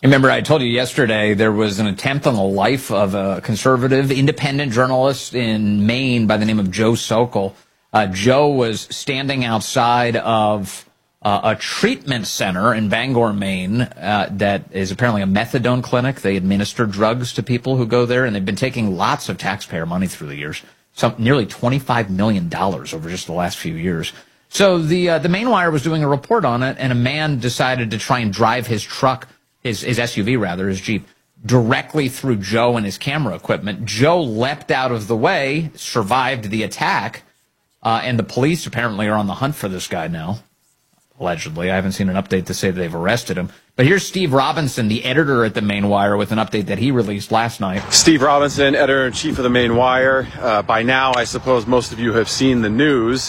Remember, I told you yesterday there was an attempt on the life of a conservative, independent journalist in Maine by the name of Joe Sokol. Joe was standing outside of a treatment center in Bangor, Maine, that is apparently a methadone clinic. They administer drugs to people who go there, and they've been taking lots of taxpayer money through the years, nearly $25 million over just the last few years. So the Maine Wire was doing a report on it, and a man decided to try and drive his truck, his SUV rather, his Jeep, directly through Joe and his camera equipment. Joe leapt out of the way, survived the attack, and the police apparently are on the hunt for this guy now, allegedly. I haven't seen an update to say that they've arrested him. But here's Steve Robinson, the editor at the Maine Wire, with an update that he released last night. Steve Robinson, editor-in-chief of the Maine Wire. By now, I suppose most of you have seen the news.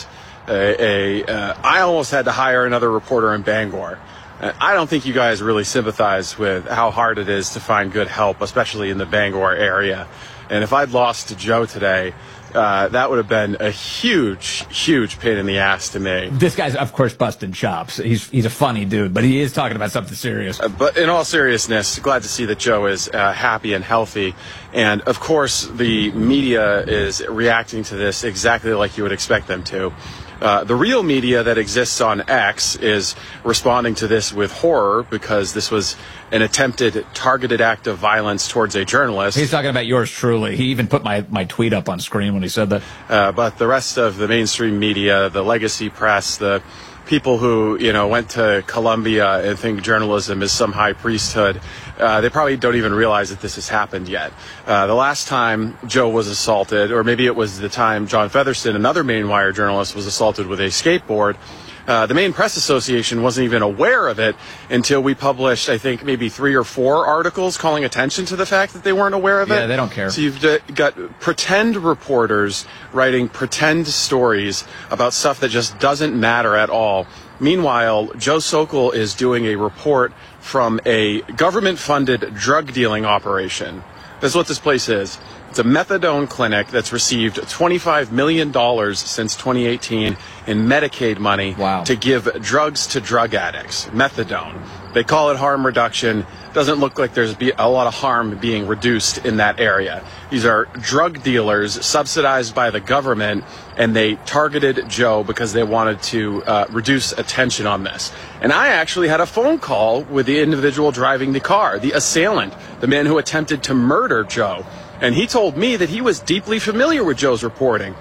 I almost had to hire another reporter in Bangor. I don't think you guys really sympathize with how hard it is to find good help, especially in the Bangor area. And if I'd lost to Joe today, that would have been a huge pain in the ass to me. This guy's, of course, busting chops. He's a funny dude, but he is talking about something serious. But in all seriousness, glad to see that Joe is happy and healthy. And, of course, the media is reacting to this exactly like you would expect them to. The real media that exists on X is responding to this with horror because this was an attempted targeted act of violence towards a journalist. He's talking about yours truly. He even put my tweet up on screen when he said that. But the rest of the mainstream media, the legacy press, the people who, went to Columbia and think journalism is some high priesthood, they probably don't even realize that this has happened yet. The last time Joe was assaulted, or maybe it was the time John Featherston, another Maine Wire journalist, was assaulted with a skateboard, the Maine Press Association wasn't even aware of it until we published, I think, maybe 3 or 4 articles calling attention to the fact that they weren't aware of it. Yeah, they don't care. So you've got pretend reporters writing pretend stories about stuff that just doesn't matter at all. Meanwhile, Joe Sokol is doing a report from a government-funded drug dealing operation. That's what this place is. It's a methadone clinic that's received $25 million since 2018 in Medicaid money to give drugs to drug addicts, methadone. They call it harm reduction. Doesn't look like there's a lot of harm being reduced in that area. These are drug dealers subsidized by the government, and they targeted Joe because they wanted to reduce attention on this. And I actually had a phone call with the individual driving the car, the assailant, the man who attempted to murder Joe. And he told me that he was deeply familiar with Joe's reporting.